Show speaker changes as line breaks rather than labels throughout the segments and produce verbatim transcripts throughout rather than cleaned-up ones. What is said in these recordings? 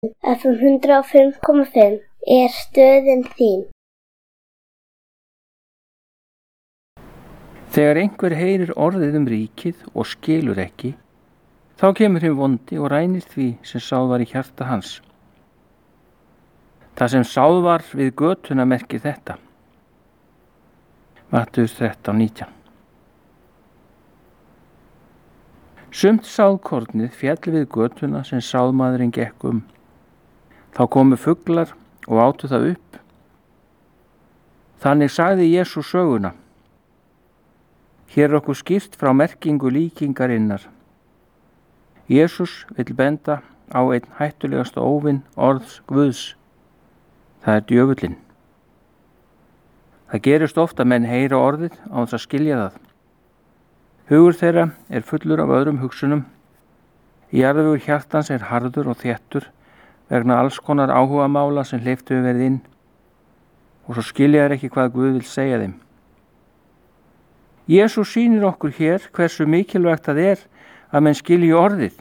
F M hundrað og fimm komma fimm er stöðin þín.
Þegar einhver heyrir orðið um ríkið og skilur ekki, þá kemur hinn vondi og rænir því sem sáð var í hjarta hans. Það sem sáð var við götuna merkir þetta. Mattheus þrettán nítján. Sumt sáðkornið féll við götuna sem sáðmaðurinn gekk um. Þá komu fuglar og átu það upp. Þannig sagði Jesús söguna. Hér er okkur skýrt frá merkingu líkingarinnar. Jesús vill benda á einn hættulegasta óvin orðs Guðs. Það er djöfullinn. Það gerist oft að menn heyra orðið án þess að skilja það. Hugur þeirra er fullur af öðrum hugsunum. Jarðvegur hjartans er harður og þéttur vegna alls konar áhugamála sem hleypt hefur verið inn og svo skilja þeir ekki hvað Guð vil segja þeim. Jesús sýnir okkur hér hversu mikilvægt það er að menn skilji orðið.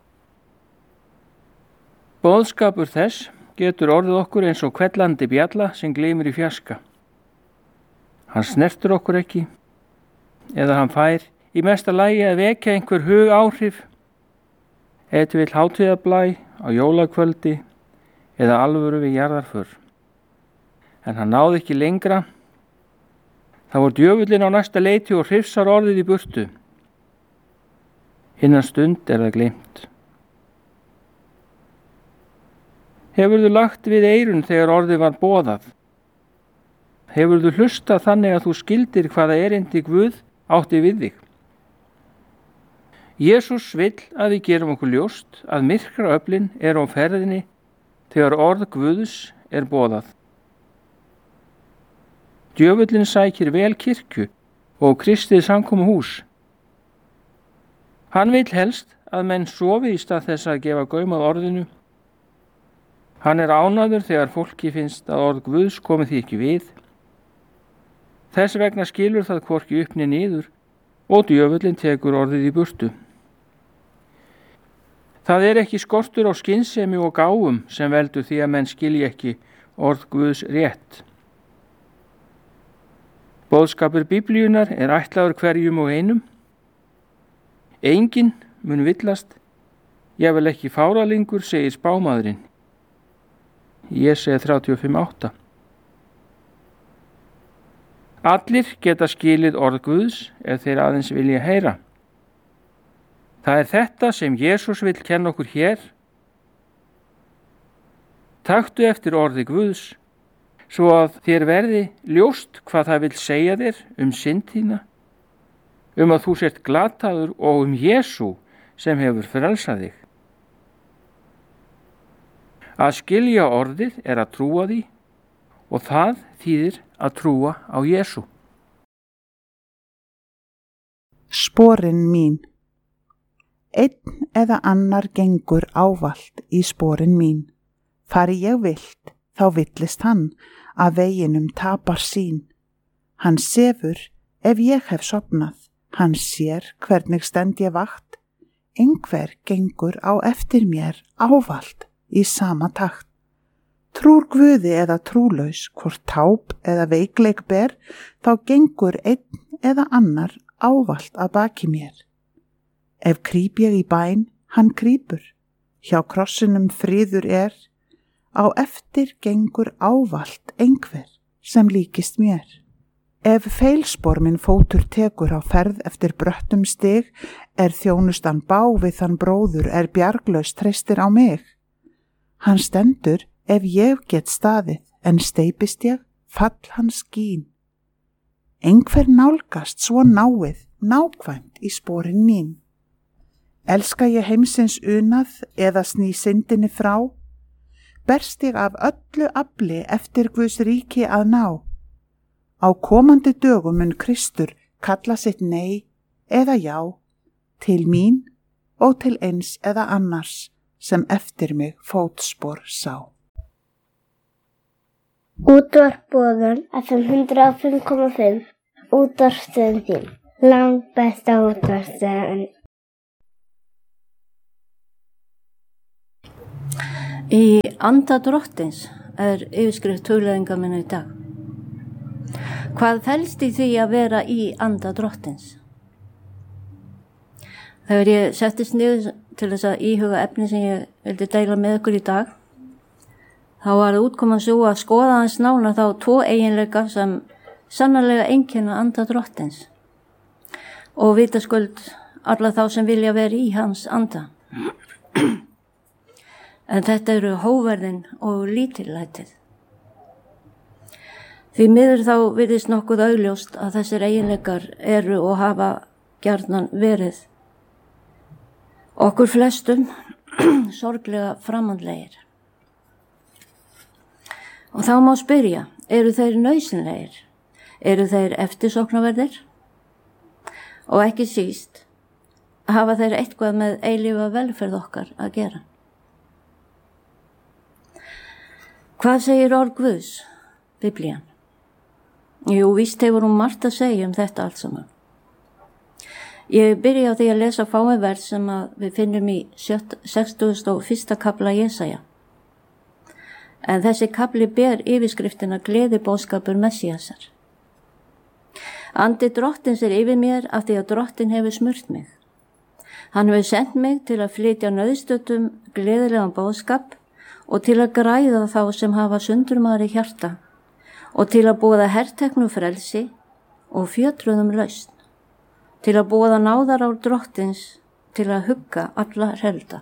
Boðskapur þess getur orðið okkur eins og hvellandi bjalla sem gleymir í fjarska. Hann snertur okkur ekki eða hann fær í mesta lagi að vekja einhver hug áhrif, ef til vill hátíðarblæ á jólakvöldi eða alvöru við jarðarför. En hann náði ekki lengra. Það voru djöfullinn á næsta leiti og hrifsar orðið í burtu. Innan stund er það gleymt. Hefurðu lagt við eyrun þegar orðið var boðað? Hefurðu hlustað þannig að þú skildir hvaða erindi Guð átti við þig? Jesús vill að við gerum okkur ljóst að myrkraöflin er á ferðinni þegar orð Guðs er boðað. Djöfullinn sækir vel kirkju og kristið samkomuhús. Hann vill helst að menn sofi í stað þess að gefa gaum að orðinu. Hann er ánægður þegar fólki finnst að orð Guðs komi því ekki við. Þess vegna skilur það hvorki upp né niður og djöfullinn tekur orðið í burtu. Það er ekki skortur á skynsemi og gáfum sem veldur því að menn skilji ekki orð Guðs rétt. Boðskapur Biblíunnar er ætlaður hverjum og einum. Enginn mun villast, jafnvel ekki fáralingur, segir spámaðurinn. Jesaja þrjátíu og fimm átta. Allir geta skilið orð Guðs ef þeir aðeins vilja heyra. Það er þetta sem Jesús vill kenna okkur hér. Taktu eftir orði Guðs, svo að þér verði ljóst hvað það vill segja þér um synd þína, um að þú sért glataður og um Jesú sem hefur frelsað þig. Að skilja orðið er að trúa því og það þýðir að trúa á Jesú.
Sporin mín. Einn eða annar gengur ávallt í sporin mín. Fari ég villt, þá villist hann, að veginum tapar sín. Hann sefur ef ég hef sofnað, hann sér hvernig stend ég vakt. Einhver gengur á eftir mér ávallt í sama takt. Trúr Guði eða trúlaus, hvort táp eða veikleik ber, þá gengur einn eða annar ávallt að baki mér. Ef krýp ég í bæn, hann krýpur, hjá krossinum friður er, á eftir gengur ávallt einhver sem líkist mér. Ef feilspor minn fótur tekur á ferð eftir bröttum stig, er þjónustan bá við þann bróður er bjarglaus treystir á mig. Hann stendur ef ég get staðið, en steypist ég, fall hans skín. Einhver nálgast svo náið, nákvæmt í sporin mín. Elska ég heimsins unað eða sný syndinni frá, berst ég af öllu afli eftir Guðs ríki að ná. Á komandi dögum mun Kristur kalla sitt nei eða já, til mín og til eins eða annars sem eftir mig fótspor sá.
Útvarpsboðun F M hundrað og fimm komma fimm, útvarpsstöðin þín, langt besta útvarpsstöðin.
Í anda drottins er yfirskrift hugleiðinga minna í dag. Hvað felst í því að vera í anda drottins? Þegar ég settist niður til þess að íhuga efni sem ég vildi deila með ykkur í dag, þá var það útkoman svo að skoða hans nána þá tvo eiginleika sem sannarlega einkenna anda drottins og vitaskuld alla þá sem vilja vera í hans anda. En þetta eru hóverðin og lítillætið. Því miður þá virðist nokkuð augljóst að þessir eiginleikar eru og hafa gjarnan verið okkur flestum sorglega framandlegir. Og þá má spyrja, eru þeir nauðsynlegir? Eru þeir eftirsóknarverðir? Og ekki síst, hafa þeir eitthvað með eilífa velferð okkar að gera? Hvað segir orð Guðs, Biblían? Jú, víst hefur hún margt að segja um þetta allt saman. Ég byrja á því að lesa fáein vers sem að við finnum í sextugasta og fyrsta kafla Jesaja. En þessi kafli ber yfirskriftina Gleðiboðskapur Messíasar. Andi drottins er yfir mér af því að drottin hefur smurt mig. Hann hefur sendt mig til að flytja nauðstöddum gleðilegan boðskap og til að græða þá sem hafa sundurmaður í hjarta og til að boða herteknu frelsi og fjötruðum lausn, til að boða náðar á drottins til að hugga alla hrelda.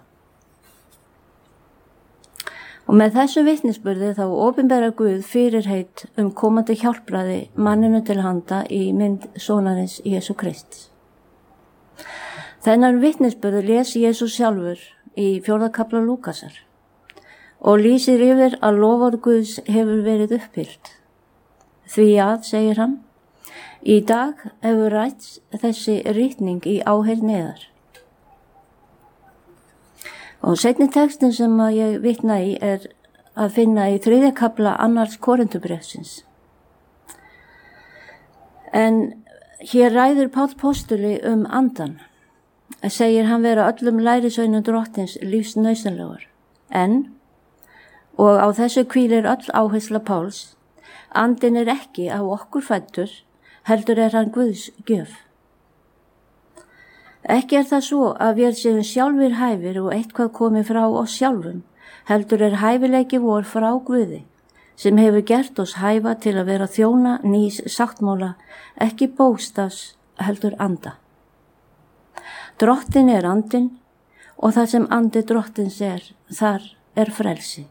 Og með þessu vitnisburði þá opinbera Guð fyrirheit um komandi hjálpræði manninu til handa í mynd sonarins Jesú Krists. Þennan vitnisburði les Jesús sjálfur í fjórða kafla Lúkasar og lýsir yfir að loforð Guðs hefur verið uppfyllt. Því að, segir hann, í dag hefur rætts þessi ritning í áheyrn neðar. Og seinni textin sem að ég vitna í er að finna í þriðja kafla annars Korintubréfsins. En hér ræður Páll postuli um andan, segir hann vera öllum lærisveinum drottins lífsnauðsynlegur. En, og á þessu hvílir öll áhersla Páls, andin er ekki á okkur fæddur, heldur er hann Guðs gjöf. Ekki er það svo að við séum sjálfir hæfir og eitthvað komi frá oss sjálfum, heldur er hæfileiki vor frá Guði, sem hefur gert oss hæfa til að vera þjóna nýs sáttmála, ekki bókstafs, heldur anda. Drottin er andin og það sem andi drottins er, þar er frelsi.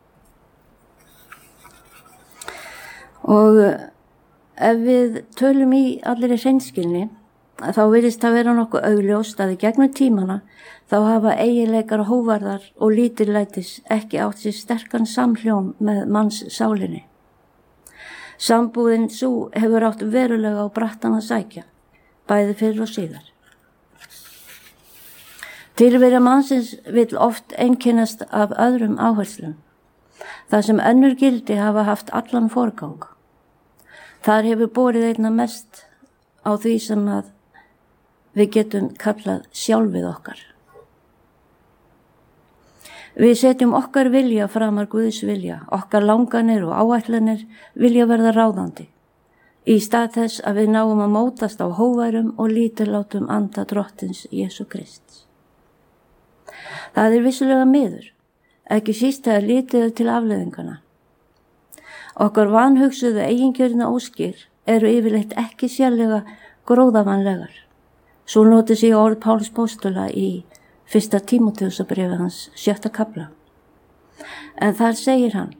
Og ef við tölum í allir í hreinskilni, þá virðist það vera nokkuð augljóst að í gegnum tímana þá hafa eiginleikar hóvarðar og lítillætis ekki átt sér sterkan samhljóm með manns sálinni. Sambúðin sú hefur átt verulega á brattan að sækja, bæði fyrr og síðar. Tilvera mannsins vill oft einkennast af öðrum áherslum, þar sem önnur gildi hafa haft allan forgang. Þar hefur borið einna mest á því sem að við getum kallað sjálfið okkar. Við setjum okkar vilja framar Guðs vilja, okkar langanir og áætlanir vilja verða ráðandi, í stað þess að við náum að mótast á hóværum og lítillátum anda drottins Jesú Krists. Það er vissulega miður, ekki síst þegar litið er til afleiðingana. Okkar vanhugsuðu eigingjörna óskir eru yfirleitt ekki sérlega gróðavanlegar. Svo notið sig orð Páls postula í fyrsta Tímóteusarbréfi hans sjötta kafla. En þar segir hann: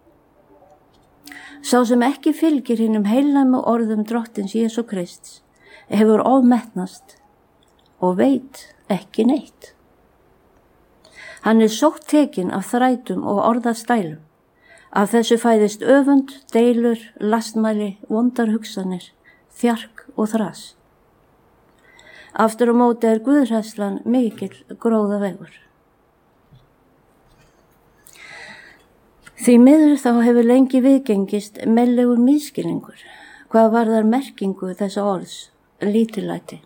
Sá sem ekki fylgir hinum heilnæmu orðum drottins Jesú Krists hefur ofmetnast og veit ekki neitt. Hann er sótt tekinn af þrætum og orðastælum. Af þessu fæðist öfund, deilur, lastmæli, vondar hugsanir, þjark og þras. Aftur á móti er guðhræðslan mikill gróðavegur. Því miður þá hefur lengi viðgengist mellegur misskilningur, hvað varðar merkingu þessa orðs, lítillæti.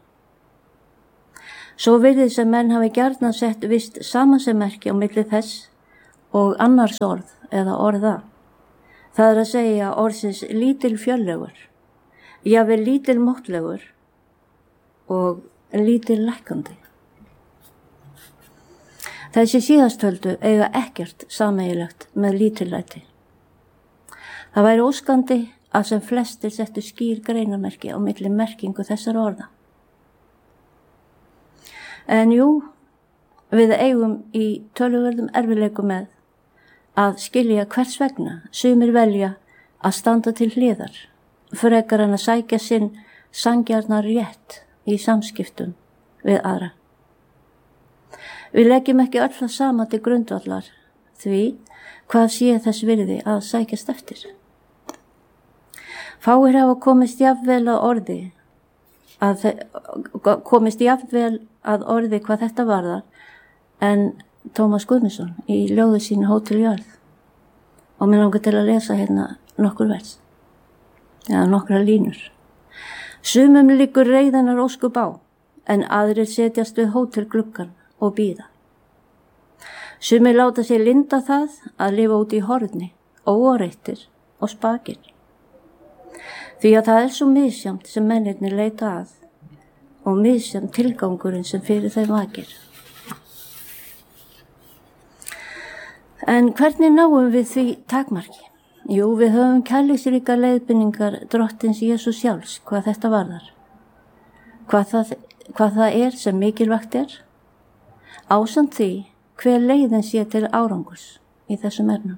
Svo virðist sem menn hafi gjarnan sett vist samansemmerki á milli þess og annars orð eða orða. Það er að segja orðsins lítil fjöllegur, jafnvel lítil móttlegur og lítil lækkandi. Þessi síðasttöldu eiga ekkert sameiginlegt með lítillæti. Það væri óskandi að sem flestir settu skýr greinamerki á milli merkingu þessara orða. En jú, við eigum í töluverðum erfiðleikum með að skilja hvers vegna sumir velja að standa til hliðar, frekar en að sækja sinn sanngjarnar rétt í samskiptum við aðra. Við leggjum ekki öll það sama til grundvallar því hvað sé þess virði að sækjast eftir. Fáir hafa komist jafnvel að orði að komist jafnvel að orði hvað þetta varðar en Tómas Guðmundsson í ljóðu sínu Hótel Jörð. Og mér langar til að lesa hérna nokkur vers, eða nokkra línur. Sumum liggur reiðanar óskup á, en aðrir setjast við hótelgluggan og bíða. Sumir láta sér linda það að lifa út í horni, óáreittir og spakir. Því að það er svo misjamt sem mennirnir leita að og misjamt tilgangurinn sem fyrir þeim vakir. En hvernig náum við því takmarki? Jú, við höfum kærleiksríkar leiðbeiningar drottins Jesú sjálfs hvað þetta varðar. Hvað það, hvað það er sem mikilvægt er, ásamt því hver leiðin sé til árangurs í þessum efnum.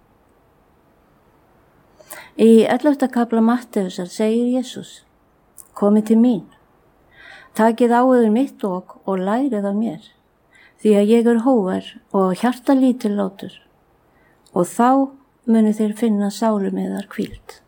Í ellefta kafla Mattheusar segir Jesús, komið til mín, takið á yður mitt ok og lærið af mér, því að ég er hóvar og hjarta lítillátur, og þá munu þeir finna sálum yðar hvíld.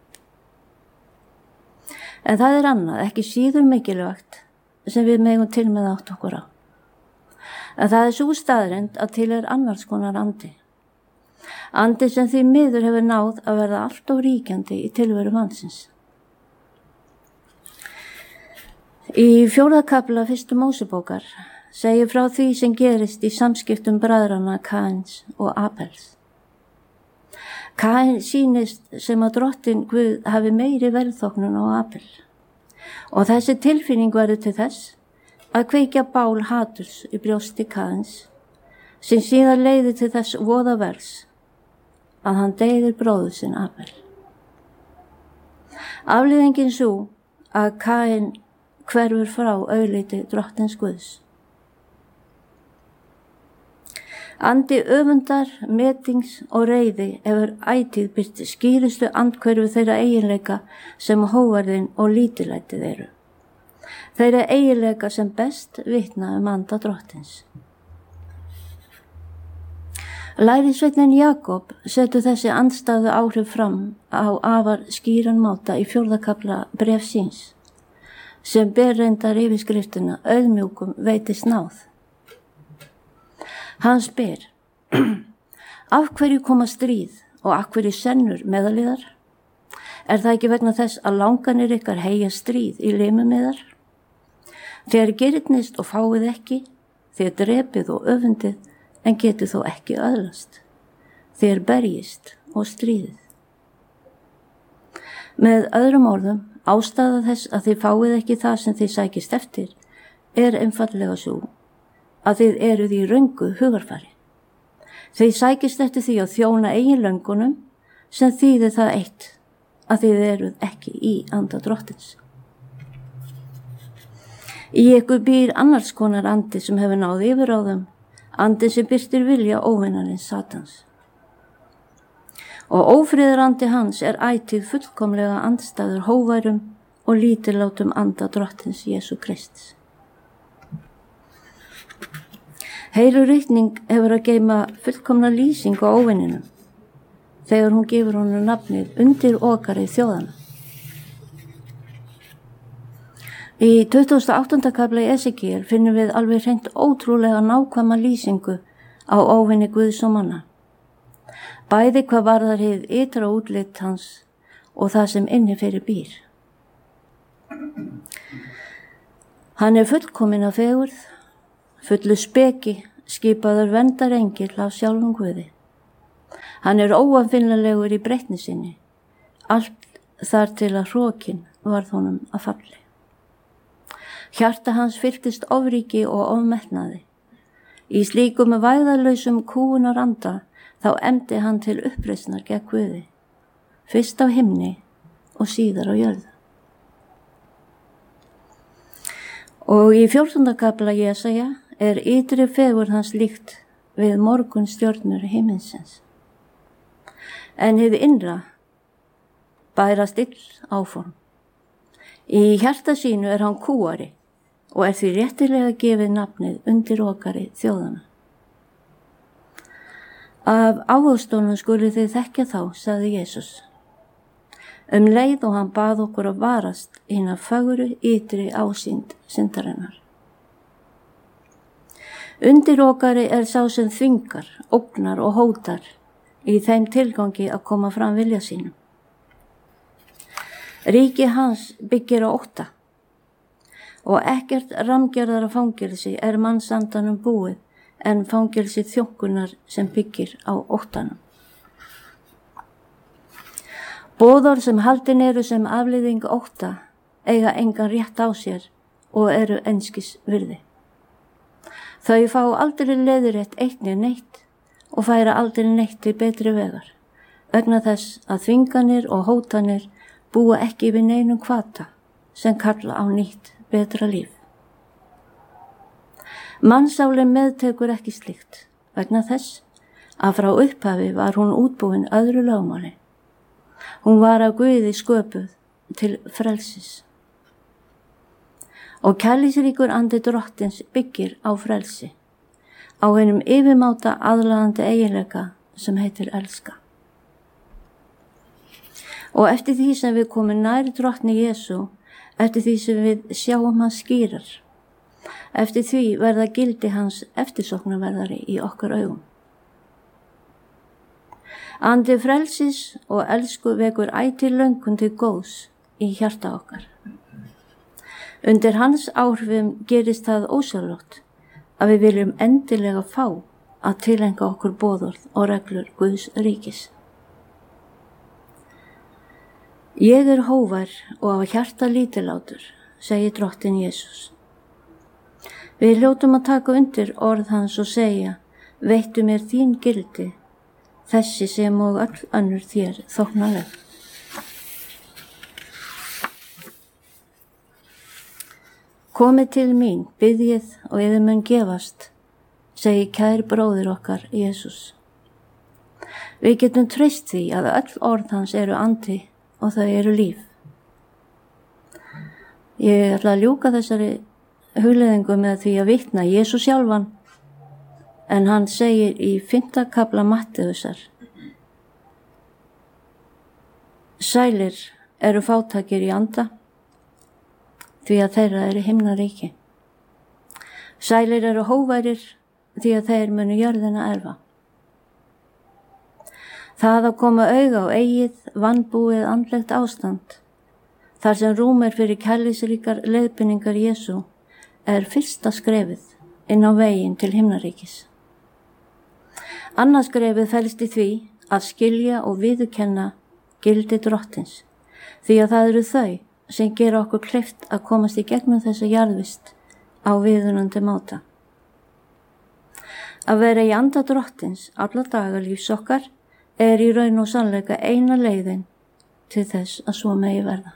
En það er annað, ekki síður mikilvægt, sem við megum til með átt okkur á. En það er svo staðreynd að til er annars konar andi. Andi sem því miður hefur náð að verða allt of ríkjandi í tilveru mannsins. Í fjórða kafla fyrstu Mósebókar segir frá því sem gerist í samskiptum bræðranna Kains og Abels. Kain sýnist sem að drottin Guð hafi meiri verðþóknun á Abel og þessi tilfinning verður til þess að kveikja bál haturs í brjósti Kains sem síðan leiði til þess voðaverðs að hann deyðir bróður sinn Abel. Afleiðingin svo að Kain hverfur frá augliti drottins Guðs. Andi öfundar, metings og reiði hefur ætíð byrt skýrustu andhverfu þeirra eiginleika sem hóvarðin og lítillætið eru. Þeirra eiginleika sem best vitna um anda drottins. Lærisveitnin Jakob setur þessi andstæðu áhrif fram á afar skýran máta í fjórða kafla bréfs síns, sem ber reyndar yfirskriftina auðmjúkum veitist náð. Hann spyr, af hverju koma stríð og af hverju sennur meðaliðar? Er það ekki vegna þess að langanir ykkar heyja stríð í limum yðar? Þegar gerðnist og fáið ekki, þegar drepið og öfundið, en getið þó ekki öðlast. Þegar berjist og stríðið. Með öðrum orðum, ástæða þess að þið fáið ekki það sem þið sækist eftir, er einfallega svo að þið eruð í röngu hugarfari. Þið sækist eftir því að þjóna eigin löngunum sem þýðir það eitt að þið eruð ekki í anda drottins. Í ykkur býr annars konar andi sem hefur náð yfirráðum, andi sem birtir vilja óvinarins Satans. Og ófriður andi hans er ætíð fullkomlega andstæður hóværum og lítillátum anda drottins Jesú Krists. Heilu ritning hefur að geyma fullkomna lýsing á óvininum þegar hún gefur honum nafnið undir okari þjóðana. Í tuttugasta og áttunda kafla í Esekiel finnum við alveg hreint ótrúlega nákvæma lýsingu á óvini Guðs og manna. Bæði hvað varðar hið ytra útlit hans og það sem inni fyrir býr. Hann er fullkominn af fegurð, fullu speki, skipaður verndarengil af sjálfum Guði. Hann er óafinnanlegur í breytni sinni, allt þar til að hrokin varð honum að falli. Hjarta hans fylltist ofríki og ofmetnaði. Í slíkum vægðarlausum kúunar anda þá emdi hann til uppreisnar gegn Guði, fyrst á himni og síðar á jörðu. Og í fjórtánda kafla Jesaja er ytri fegurð hans líkt við morgunstjörnur himinsins. En hið innra bærast ill áform. Í hjarta sínu er hann kúari og er því réttilega gefið nafnið undirokari þjóðana. Af ávöxtunum skuli þið þekkja þá, sagði Jesús. Um leið og hann bað okkur að varast hina fögru ytri ásýnd syndarinnar. Undirokari er sá sem þvingar, ógnar og hótar í þeim tilgangi að koma fram vilja sínum. Ríki hans byggir á ótta og ekkert ramgerðara fangilsi er mannsandanum búið en fangilsi þjónkunar sem byggir á óttanum. Boðorð sem haldin eru sem afleiðing ótta eiga engan rétt á sér og eru einskis virði. Þau fá aldrei leiðrétt eitt né neitt og færa aldrei neitt til betri vegar, vegna þess að þvinganir og hótanir búa ekki við neinum hvata sem kalla á nýtt betra líf. Mannsálin meðtekur ekki slíkt, vegna þess að frá upphafi var hún útbúin öðru lögmáli. Hún var af Guði sköpuð til frelsis. Og kærleiksríkur andi drottins byggir á frelsi, á einum yfirmáta aðlaðandi eiginleika sem heitir elska. Og eftir því sem við komum nær drottni Jesú, eftir því sem við sjáum hans skýrar, eftir því verða gildi hans eftirsóknarverðari í okkar augum. Andi frelsis og elsku vekur ætíð löngun til góðs í hjarta okkar. Undir hans áhrifum gerist það ósjálfrátt að við viljum endilega fá að tileinka okkur boðorð og reglur Guðs ríkis. Ég er hógvær og af hjarta lítillátur, segir drottinn Jesús. Við hljótum að taka undir orð hans og segja, veittu mér þín gildi, þessi sem og öll önnur þér þóknanleg. Komið til mín, biðjið og yður mun gefast, segir kær bróðir okkar Jesús. Við getum treyst því að öll orð hans eru andi og þau eru líf. Ég ætla að ljúka þessari hugleiðingu með því að vitna Jesús sjálfan, en hann segir í fimmta kafla Mattheusar: Sælir eru fátækir í anda, því að þeirra eru himnaríki. Sælir eru hógværir, því að þeir munu jörðina erfa. Það að koma auga á eigið, vanbúið andlegt ástand, þar sem rúm er fyrir kærleiksríkar leiðbeiningar Jesú, er fyrsta skrefið inn á veginn til himnaríkis. Annað skrefið felst í því að skilja og viðurkenna gildi drottins, því að það eru þau sem gera okkur kleift að komast í gegnum þessa jarðvist á viðunandi máta. Að vera í anda drottins alla daga lífs okkar er í raun og sannleika eina leiðin til þess að svo megi verða.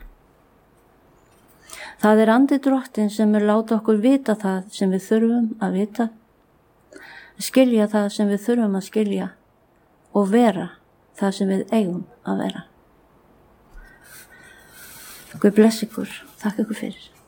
Það er andi drottins sem er láta okkur vita það sem við þurfum að vita, skilja það sem við þurfum að skilja og vera það sem við eigum að vera. Guð blessi ykkur, þakka ykkur fyrir.